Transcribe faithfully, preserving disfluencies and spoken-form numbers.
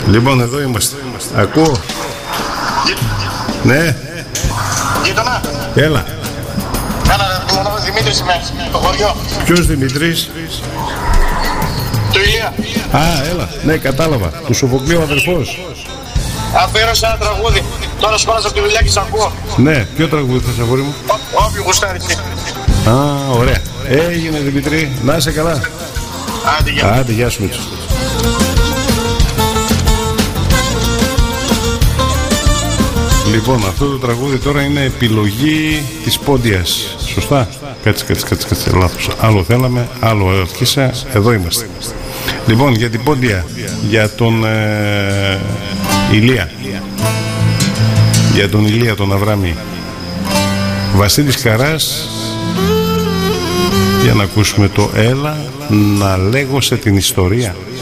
Λοιπόν, εδώ είμαστε. Ακούω. Ναι. Γείτονα. Έλα. Καλά, ο Δημήτρης είμαι, το χωριό. Ποιος Δημήτρης? Του Ηλία. Α, έλα. Ναι, κατάλαβα. Του Σοφοκλείου αδερφός. Αφιέρωσα ένα τραγούδι. Τώρα σου από τη δουλειά και σ' ακούω. Ναι, ποιο τραγούδι θες, αγόρι μου? Όποιο γουστάρεις. Α, ωραία. Έγινε, Δημητρή. Να είσαι καλά. Άντε, γεια. Άντε, γεια σου, Μίτσο. Λοιπόν, αυτό το τραγούδι τώρα είναι επιλογή της Πόντιας. Σωστά? Κάτσε, κάτσε, κάτσε, κάτσε, λάθος. Άλλο θέλαμε, άλλο αρχίσα. Εδώ είμαστε. Λοιπόν, για την Πόντια, για τον ε, Ηλία. Για τον Ηλία, τον Αβράμι. Βασίλης Καράς. Για να ακούσουμε το «Έλα να λέγω σε την ιστορία».